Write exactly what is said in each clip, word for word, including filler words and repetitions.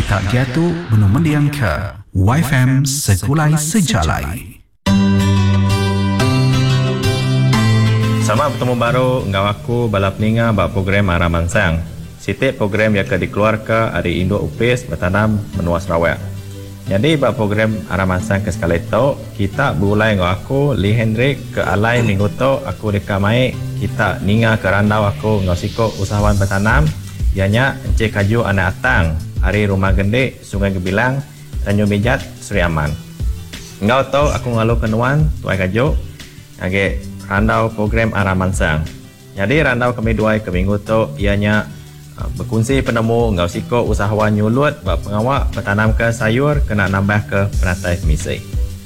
tak jatuh benum mendiang ke Y F M Sekulai Sejalai. Selamat bertemu baru dengan aku bala peninga bak program Arah Mansang. Setiap program yang akan dikeluarkan dari Induk Upis bertanam menua Sarawak. Jadi bak program Arah Mansang ke sekali itu, kita berulang dengan aku Lee Hendrik ke alai minggu tu aku dekat mai kita ninga ke randau aku dengan siko usahawan bertanam ianya Encik Kaju Anak Atang, Hari Rumah Gendik, Sungai Gebilang, Tanjung Bijat, Seri Aman. Engkau tahu aku ngalu kenuan Tuai Kaju agak randau program Arah Mansang. Jadi randau kami dua ke minggu tu ianya uh, berkongsi penemu ngau siko usahawan nyulut bak pengawak bertanam ke sayur kena nambah ke penatai misi.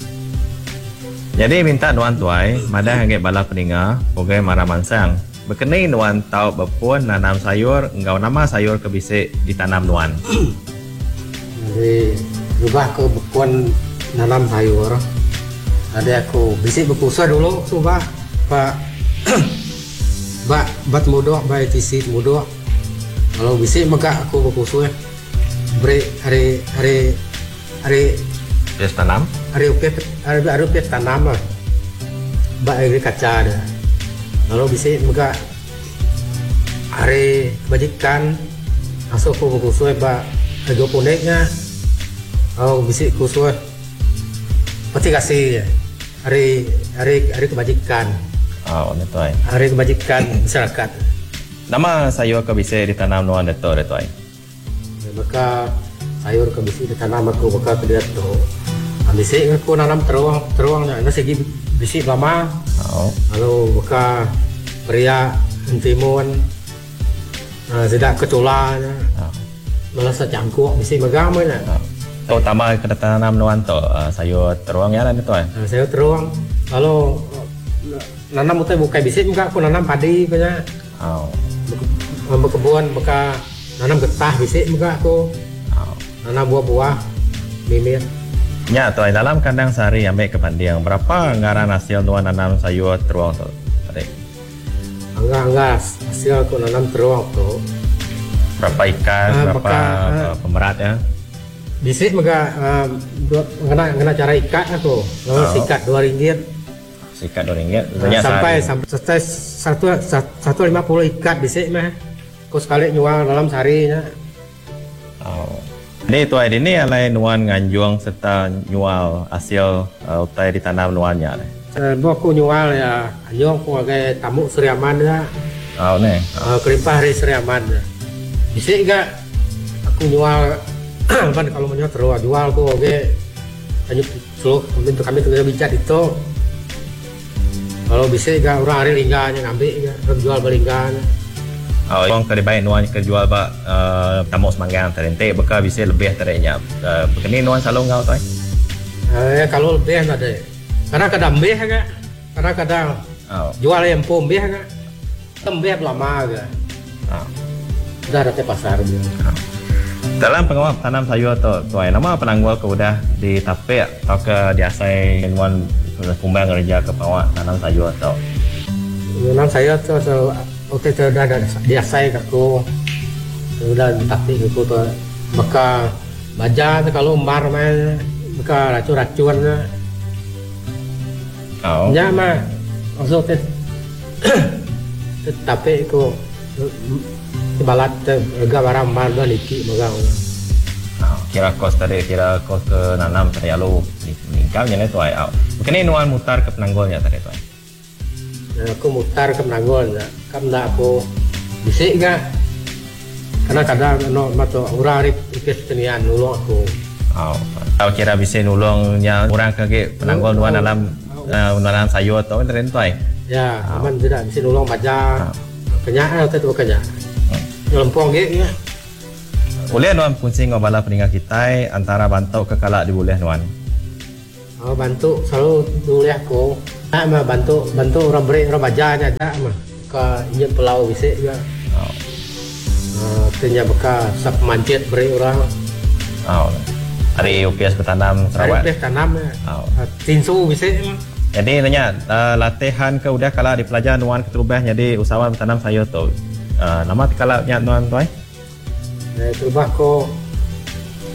Jadi minta nuan tuai madah agak bala peninga program Arah Mansang. Berkenai nuan tahu berpun nanam sayur ngau nama sayur ke bisik ditanam nuan. Jadi rubah ke berpun nanam sayur. Ada aku bisik berpuasa dulu subah Pak Bak bat mudah baik tisit mudah. Kalau bisik maka aku berpuasa beri hari hari hari Bias tanam hari upet hari hari upet tanam lah bak hari kaca ada. Kalau bisik maka hari kebajikan asal aku berpuasa bak harga puneknya. Kalau bisik kusuh pasti kasih hari hari hari kebajikan. Oh, itu ai. Hari kebajikan masyarakat. Nama sayur ke bisik ditanam nuan itu itu ai. Maka sayur ke bisik ditanam aku maka ke dia tu. Bisik aku nanam teruang teruangnya. Ada segi bisik lama. Oh. Lalu maka pria timun uh, sedak ketulanya. Oh. Malah secangkuk bisik megamanya. Oh. So, utama kena tanam nuan tu uh, sayur teruang ya lah itu ai. Uh, sayur teruang. Lalu nanam utai bukai bisik muka aku nanam padi punya. Oh. Berkebun muka nanam getah bisik muka aku. Oh. Nanam buah-buah mimir. Ya, tu dalam kandang sehari ambil ke Pandiang. Berapa ngaran hasil nuan nanam sayur teruang tu? Tadi. Enggak-enggak hasil aku nanam teruang tu. Berapa ikan, uh, berapa maka, uh, pemerat ya? Bisik muka uh, kena kena cara ikat aku. Lalu oh. Sikat dua ringgit. Ikat dua ringgit. Nah, sampai sampai selesai satu satu lima puluh ikat bisik mah. Kau sekali nyual dalam seharinya. Oh. Jadi tu hari ini alai nuan nganjuang serta nyual hasil uh, utai ditanam nuannya. Eh, uh, aku nyual ya anjong aku agak tamu Seri Aman ya. Oh ne. Uh, kelimpah hari Seri Aman. Bisik gak aku nyual kan kalau mau terus jual aku agak hanya seluruh untuk kami kerja bicat itu. Kalau bisa juga orang hari lingganya ngambil juga, orang jual berlingganya. Oh, orang kali baik nuan kerjual bak uh, tamu semanggang terente, beka bisa lebih terenya. Uh, Begini nuan selalu ngau tu? Eh, kalau lebih ada, karena kadang lebih kan, karena kadang oh. Jual yang pom lebih kan, lebih lama kan. Oh. Sudah ada pasar dia. Oh. Dalam pengawal tanam sayur tu, tuai nama penanggual ke udah ditapik atau ke diasai nuan kumbang kerja ke bawah tanam sayur atau tanam sayur tu waktu itu dah ada diasai aku sudah tapi aku tu maka baja tu kalau umbar main maka racun-racun oh ya mah maksud tu tapi aku balat harga barang umbar dah liki maka kira kos tadi kira kos ke nanam tadi lalu meninggal jadi tu ay. Mungkin ini nuan mutar ke penanggolnya tadi tu ay. Aku mutar ke penanggolnya, karena aku bisik gak? Karena kadang no mato orang rip ikut tenian nulung aku. Oh, tahu kira bisik nulungnya orang ke penanggol nuan dalam nanam sayur tu tadi tu ay. Ya, aman tidak bisik nulung baca. Kenyak atau tu kenyak. Lempong gitu ya. Boleh nuan kuncing ngobala peninggal kita antara bantu ke kalak di boleh nuan. Oh bantu selalu boleh aku. Nak mah bantu bantu orang beri orang bajanya ada mah ke ieu pelau bisik juga. Oh. Uh, tanya beka sap mancet beri orang. Oh. Hari U P S bertanam Sarawak. Hari U P S tanam ya. Oh. Uh, tinsu bisik mah. Jadi nanya uh, latihan ke udah kala di pelajar nuan keterubah jadi usahawan bertanam sayur tu. Uh, nama kalaknya nuan tu ai? Eh, terubah ko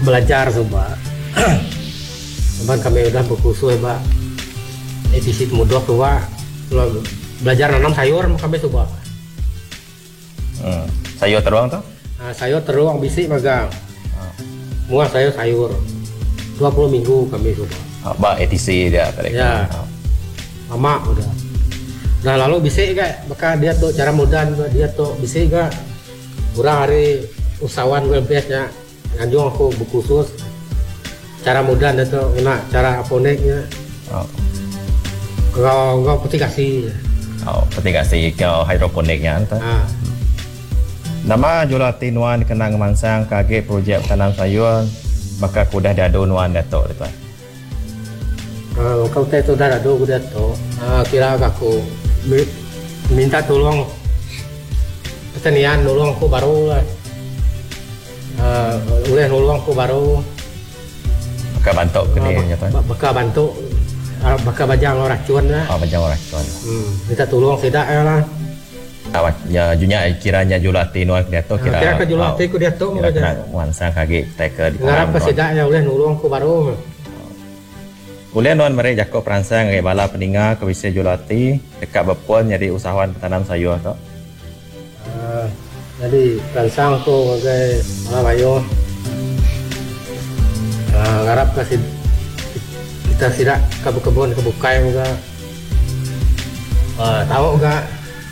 belajar coba. Cuman kami udah berkursus Pak. Edisi mudah coba. Kalau belajar nanam sayur kami coba. Hmm. Sayur teruang tuh? Nah, sayur teruang bisik magang. Oh. Muah sayur sayur. dua puluh minggu kami coba. Oh, Pak edisi dia tadi. Ya. Oh. Lama udah. Nah lalu bisik gak? Maka dia tuh cara mudah dia tuh bisik gak? Kurang hari usahawan websnya. Nganjung aku berkursus. Cara mudah dia tuh kena cara aponiknya. Oh. Kalau enggak petikasi. Oh, petikasi kalau hidroponiknya anta. Ah. Nama Julati Nuan kenang mansang kage projek tanam sayur maka kudah dado nuan dato itu. Uh, kau teh tu dah dado kudah dato. Uh, kira aku minta tolong pertanian nolong aku baru lah. Uh, boleh nolong aku baru. Baka bantu ke dia nyata. Baka bantu. Baka bajang orang racun lah. Oh, bajang orang racun. Hmm, minta tolong tidak ya lah. Ya junya kiranya Julati nuan dia tu kira. Kira ke Julati ku dia tu kira kena mansang kage teke di. Ngarap ke sidaknya boleh nolong aku baru. Boleh nuan mereka jako peransang ke bala peninga ke Wisya Julati dekat Bepon jadi usahawan tanam sayur tu. Uh, jadi peransang tu ke bala bayo. Uh, ngarap ke sid kita sidak ke kebun ke bukai juga. Uh, tahu enggak?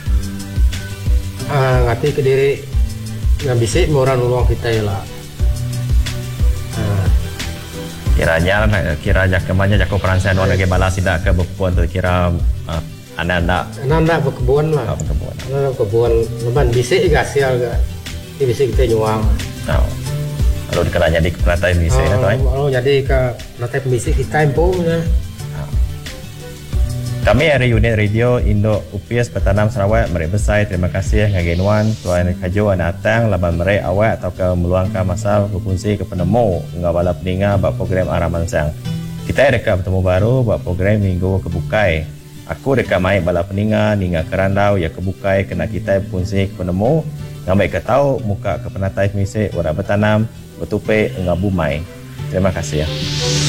Uh, ngati ke diri yang bisik orang nolong kita ya lah. Uh, kiranya kira jakemanya jako peransang nuan ke bala sidak ke Bepon tu kira uh, anak-anak anak-anak berkebun lah. Oh, berkebun. Anak berkebun, leban bisik juga hasil ke. Ini bisik kita nyuang. Oh. Lalu dikenanya di penatai bisik oh, atau? Lalu jadi ke penatai bisik kita impungnya. Kami dari unit radio Indo U P S Petanam Sarawak Mereka Besar. Terima kasih ngagenuan Tuan Kajo anak atang laban mereka awak atau ke meluangkan masa berfungsi ke penemu enggak bala peninga buat program arah mansang. Kita dekat bertemu baru buat program minggu kebukai. Aku dekat mai bala peninga ninga kerandau ya kebukai kena kita berfungsi ke penemu ngambil ke tahu muka ke penatai misik orang bertanam bertupe enggak bumai. Terima kasih ya.